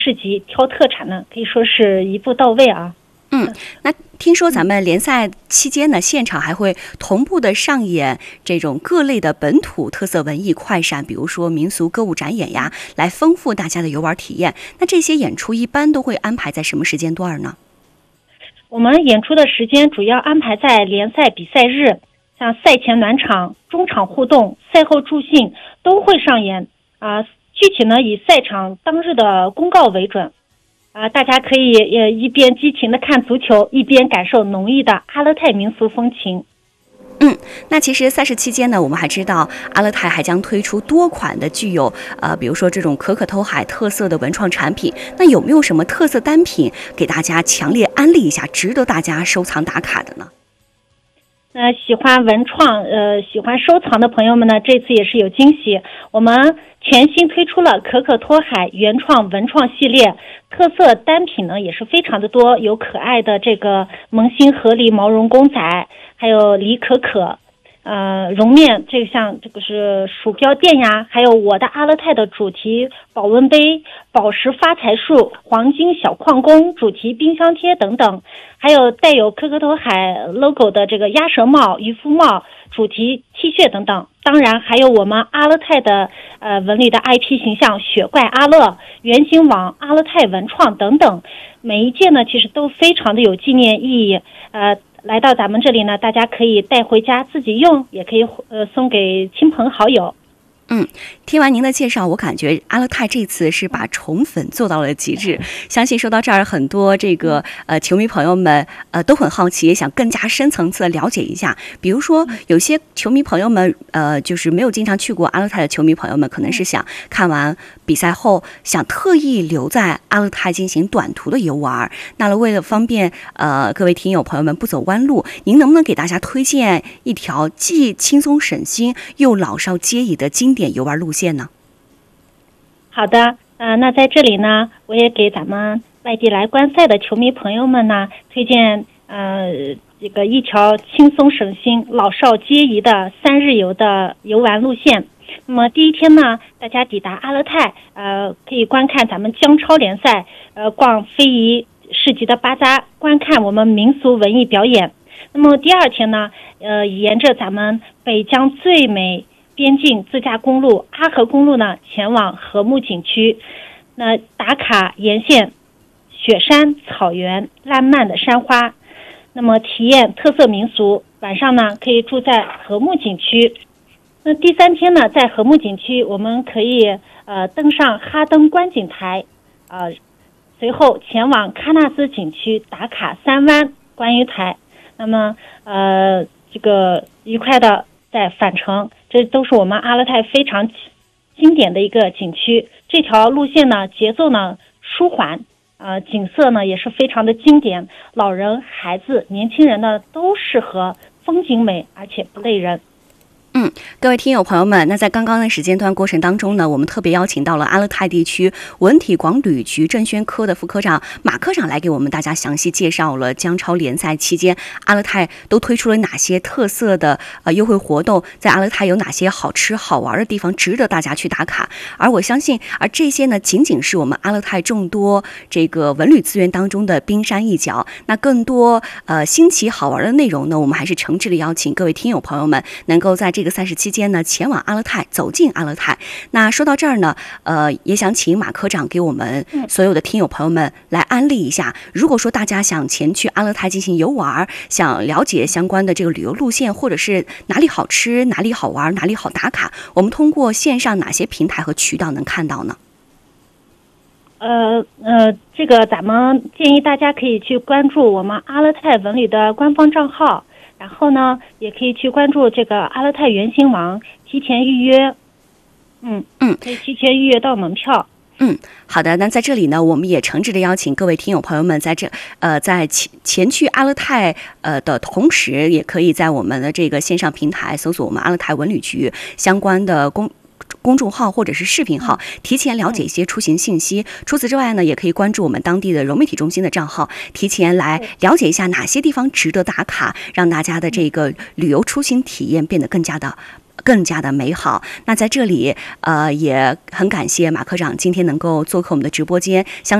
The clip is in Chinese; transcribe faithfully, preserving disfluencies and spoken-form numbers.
市集、挑特产呢，可以说是一步到位啊。 嗯，那听说咱们联赛期间呢，现场还会同步的上演这种各类的本土特色文艺快闪，比如说民俗歌舞展演呀，来丰富大家的游玩体验。那这些演出一般都会安排在什么时间段呢？ 我们演出的时间主要安排在联赛比赛日，像赛前暖场、中场互动、赛后助兴都会上演啊。具体呢，以赛场当日的公告为准。啊，大家可以呃一边激情的看足球，一边感受浓郁的阿勒泰民俗风情。 嗯，那其实赛事期间呢，我们还知道阿勒泰还将推出多款的具有呃，比如说这种可可托海特色的文创产品。那有没有什么特色单品给大家强烈安利一下，值得大家收藏打卡的呢？ 那喜欢文创、呃，喜欢收藏的朋友们呢，这次也是有惊喜。我们全新推出了可可托海原创文创系列，特色单品呢也是非常的多，有可爱的这个萌新河狸毛绒公仔，还有李可可，呃，绒面，这个像这个是鼠标垫呀，还有我的阿勒泰的主题保温杯、宝石发财树、黄金小矿工主题冰箱贴等等，还有带有可可托海 logo 的这个鸭舌帽、渔夫帽主题 T 恤等等。当然还有我们阿勒泰的呃文旅的 I P 形象雪怪阿乐、圆形网、阿勒泰文创等等，每一件呢其实都非常的有纪念意义。呃来到咱们这里呢，大家可以带回家自己用，也可以呃送给亲朋好友。 嗯，听完您的介绍，我感觉阿勒泰这次是把宠粉做到了极致。相信说到这儿，很多这个呃球迷朋友们呃都很好奇，也想更加深层次的了解一下。比如说，有些球迷朋友们呃就是没有经常去过阿勒泰的球迷朋友们，可能是想看完比赛后想特意留在阿勒泰进行短途的游玩。那为了方便呃各位听友朋友们不走弯路，您能不能给大家推荐一条既轻松省心又老少皆宜的经典游玩路线呢？ 好的，呃，那在这里呢，我也给咱们外地来观赛的球迷朋友们呢，推荐呃这个一条轻松省心、老少皆宜的三日游的游玩路线。那么第一天呢，大家抵达阿勒泰，呃，可以观看咱们江超联赛，呃，逛非遗市集的巴扎，观看我们民俗文艺表演。那么第二天呢，呃，沿着咱们北疆最美边境自驾公路阿河公路呢，前往禾木景区。那打卡沿线雪山、草原、烂漫的山花，那么体验特色民俗。晚上呢，可以住在禾木景区。那第三天呢，在禾木景区，我们可以呃登上哈登观景台，呃，随后前往喀纳斯景区打卡三湾观鱼台。那么呃，这个愉快的再返程，这都是我们阿勒泰非常经典的一个景区。这条路线呢，节奏呢舒缓，呃，景色呢也是非常的经典，老人、孩子、年轻人呢都适合，风景美而且不累人。 嗯，各位听友朋友们，那在刚刚的时间段过程当中呢，我们特别邀请到了阿勒泰地区文体广旅局郑轩科的副科长马科长来给我们大家详细介绍了江超联赛期间阿勒泰都推出了哪些特色的呃优惠活动，在阿勒泰有哪些好吃好玩的地方值得大家去打卡。而我相信，而这些呢，仅仅是我们阿勒泰众多这个文旅资源当中的冰山一角。那更多呃新奇好玩的内容呢，我们还是诚挚的邀请各位听友朋友们能够在这个赛事期间呢，前往阿勒泰，走进阿勒泰。那说到这儿呢，呃，也想请马科长给我们所有的听友朋友们来安利一下。如果说大家想前去阿勒泰进行游玩，想了解相关的这个旅游路线，或者是哪里好吃、哪里好玩、哪里好打卡，我们通过线上哪些平台和渠道能看到呢？ 呃呃，这个咱们建议大家可以去关注我们阿勒泰文旅的官方账号。然后呢，也可以去关注这个阿勒泰圆形网，提前预约。嗯嗯，可以提前预约到门票。 嗯，好的。那在这里呢，我们也诚挚的邀请各位听友朋友们，在这呃，在前前去阿勒泰呃的同时，也可以在我们的这个线上平台搜索我们阿勒泰文旅局相关的公。公众号或者是视频号，提前了解一些出行信息。除此之外呢，也可以关注我们当地的融媒体中心的账号，提前来了解一下哪些地方值得打卡，让大家的这个旅游出行体验变得更加的更加的美好。那在这里，呃，也很感谢马科长今天能够做客我们的直播间，相